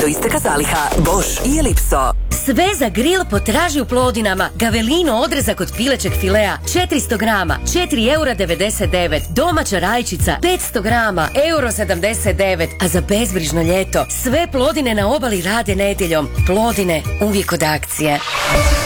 do isteka zaliha. Bosch i Ellipso. Sve za grill potraži u Plodinama. Gavelino odrezak od pilećeg filea 400 grama, 4,99 €. Domaća rajčica 500 grama, 1,79 €. A za bezbrižno ljeto sve Plodine na obali rade nedjeljom. Plodine uvijek od akcije.